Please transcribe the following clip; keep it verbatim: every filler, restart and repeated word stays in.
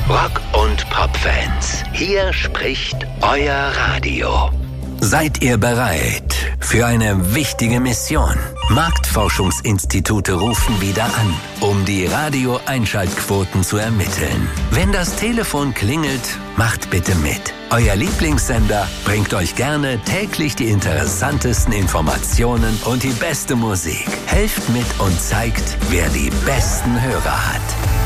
Rock- und Pop-Fans, hier spricht euer Radio. Seid ihr bereit für eine wichtige Mission? Marktforschungsinstitute rufen wieder an, um die Radio-Einschaltquoten zu ermitteln. Wenn das Telefon klingelt, macht bitte mit. Euer Lieblingssender bringt euch gerne täglich die interessantesten Informationen und die beste Musik. Helft mit und zeigt, wer die besten Hörer hat.